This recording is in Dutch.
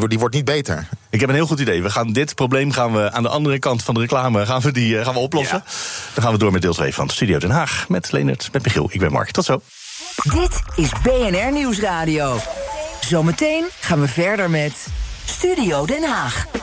die wordt niet beter. Ik heb een heel goed idee. We gaan dit probleem aan de andere kant van de reclame gaan we oplossen. Ja. Dan gaan we door met deel 2 van Studio Den Haag. Met Leendert, met Michiel. Ik ben Mark. Tot zo. Dit is BNR Nieuwsradio. Zometeen gaan we verder met Studio Den Haag.